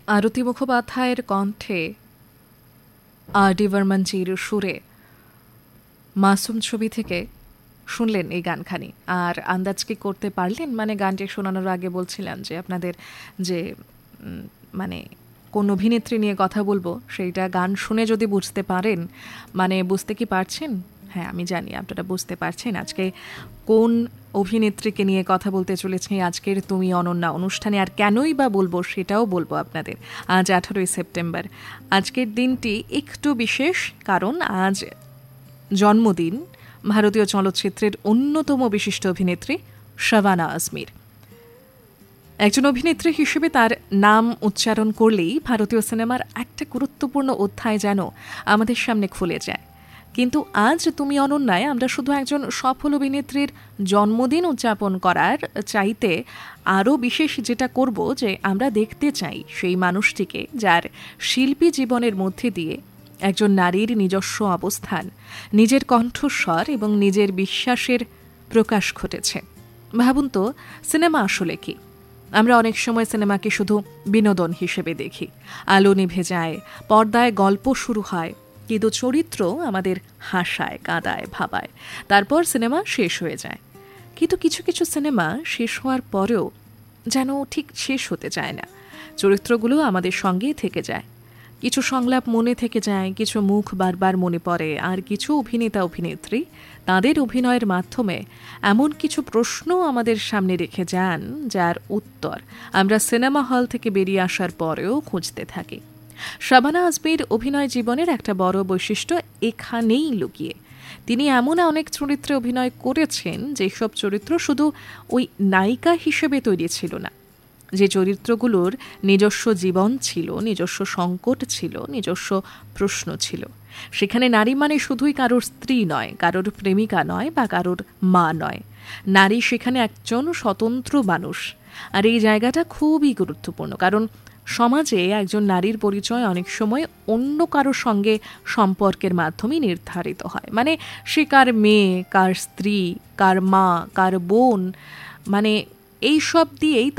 আরতি মুখোপাধ্যায়ের কণ্ঠে আর ডি বর্মনজির সুরে মাসুম ছবি থেকে শুনলেন এই গানখানি। আর আন্দাজ কি করতে পারলেন? মানে গানটি শোনানোর আগে বলছিলাম যে আপনাদের যে মানে কোন অভিনেত্রী নিয়ে কথা বলবো সেইটা গান শুনে যদি বুঝতে পারেন, মানে বুঝতে কি পারছেন? হ্যাঁ, আমি জানি আপনারা বুঝতে পারছেন আজকে কোন অভিনেত্রীকে নিয়ে কথা বলতে চলেছি আজকের তুমি অনন্যা অনুষ্ঠানে। আর কেনই বা বলবো সেটাও বলবো আপনাদের। আজ 18 সেপ্টেম্বর, আজকের দিনটি একটু বিশেষ, কারণ আজ জন্মদিন ভারতীয় চলচ্চিত্রের অন্যতম বিশিষ্ট অভিনেত্রী শাবানা আজমির। একজন অভিনেত্রী হিসেবে তার নাম উচ্চারণ করলেই ভারতীয় সিনেমার একটা গুরুত্বপূর্ণ অধ্যায় যেন আমাদের সামনে খুলে যায়। কিন্তু আজ তুমি অনন্যায় আমরা শুধু একজন সফল অভিনেত্রীর জন্মদিন উদযাপন করার চাইতে আরও বিশেষ যেটা করব, যে আমরা দেখতে চাই সেই মানুষটিকে যার শিল্পী জীবনের মধ্যে দিয়ে একজন নারীর নিজস্ব অবস্থান, নিজের কণ্ঠস্বর এবং নিজের বিশ্বাসের প্রকাশ ঘটেছে। ভাবুন তো, সিনেমা আসলে কি? আমরা অনেক সময় সিনেমাকে শুধু বিনোদন হিসেবে দেখি। আলো নিভে যায়, পর্দায় গল্প শুরু হয়, কিন্তু চরিত্র আমাদের হাসায়, কাঁদায়, ভাবায়, তারপর সিনেমা শেষ হয়ে যায়। কিন্তু কিছু কিছু সিনেমা শেষ হওয়ার পরেও যেন ঠিক শেষ হতে চায় না। চরিত্রগুলো আমাদের সঙ্গেই থেকে যায়। কিছু সংলাপ মনে থেকে যায়, কিছু মুখ বারবার মনে পড়ে, আর কিছু অভিনেতা অভিনেত্রী তাদের অভিনয়ের মাধ্যমে এমন কিছু প্রশ্ন আমাদের সামনে রেখে যান যার উত্তর আমরা সিনেমা হল থেকে বেরিয়ে আসার পরেও খুঁজতে থাকি। শাবানা আজমির অভিনয় জীবনের একটা বড় বৈশিষ্ট্য এখানেই লুকিয়ে। তিনি এমন অনেক চরিত্রে অভিনয় করেছেন যেসব চরিত্র শুধু ওই নায়িকা হিসেবে তৈরি ছিল না, যে চরিত্রগুলোর নিজস্ব জীবন ছিল, নিজস্ব সংকট ছিল, নিজস্ব প্রশ্ন ছিল। সেখানে নারী মানে শুধুই কারোর স্ত্রী নয়, কারোর প্রেমিকা নয়, বা কারোর মা নয়। নারী সেখানে একজন স্বতন্ত্র মানুষ। আর এই জায়গাটা খুবই গুরুত্বপূর্ণ, কারণ সমাজে একজন নারীর পরিচয় অনেক সময় অন্য কারোর সঙ্গে সম্পর্কের মাধ্যমে নির্ধারিত হয়। মানে সে কার মেয়ে, কার স্ত্রী, কার মা, কার বোন, মানে এই সব দিয়েই